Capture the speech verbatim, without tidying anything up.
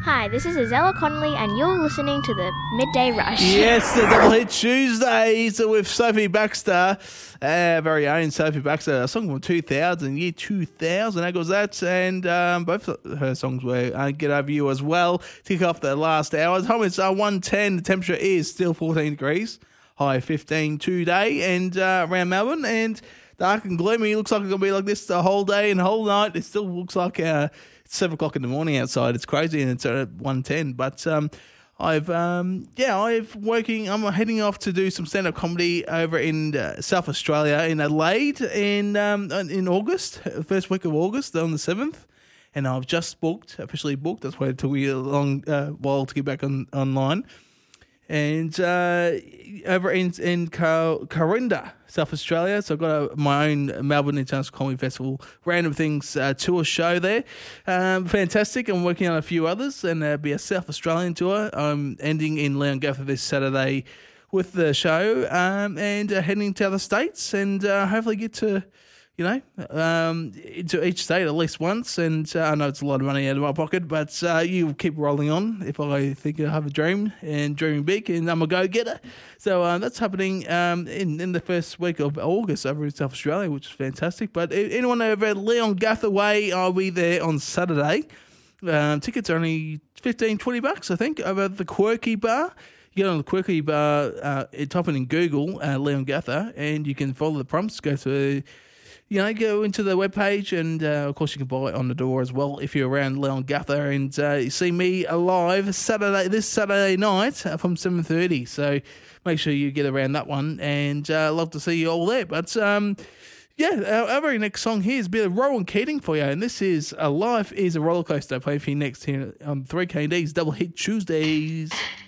Hi, this is Azella Connolly, and you're listening to the Midday Rush. Yes, the Double Hit Tuesdays with Sophie Baxter, our very own Sophie Baxter, a song from two thousand, year two thousand, how goes that? And um, both her songs were uh, Get Over You as well. Tick off the last hour. Time is uh, one ten, the temperature is still fourteen degrees, high fifteen today, and uh, around Melbourne, and dark and gloomy. It looks like it's going to be like this the whole day and whole night. It still looks like uh, it's seven o'clock in the morning outside. It's crazy, and it's at one ten. But um, I've um, yeah, I've working. I'm heading off to do some stand up comedy over in uh, South Australia in Adelaide in um, in August, first week of August on the seventh. And I've just booked, officially booked. That's why it took me a long uh, while to get back on online. And uh, over in in Car- Corinda, South Australia. So I've got a, my own Melbourne International Comedy Festival Random Things uh, tour show there. Um, fantastic. I'm working on a few others, and there'll be a South Australian tour. I'm ending in Leongatha this Saturday with the show, um, and uh, heading to other states, and uh, hopefully get to, you know, um, to each state at least once. And uh, I know it's a lot of money out of my pocket, but uh, you keep rolling on if I think I have a dream and dreaming big, and I'm a go-getter. So uh, that's happening um, in, in the first week of August over in South Australia, which is fantastic. But anyone over at Leongatha Way, I'll be there on Saturday. Um, tickets are only fifteen, twenty bucks, I think, over at the Quirky Bar. You get on the Quirky Bar, uh, type in Google, uh, Leongatha, and you can follow the prompts, go to... You know, go into the webpage, and uh, of course you can buy it on the door as well if you're around Leongatha, and uh, you see me live Saturday this Saturday night from seven thirty. So make sure you get around that one, and uh, love to see you all there. But um, yeah, our, our very next song here is a bit of Rowan Keating for you, and this is "A Life Is a Roller Coaster." Playing for you next here on three K D's Double Hit Tuesdays.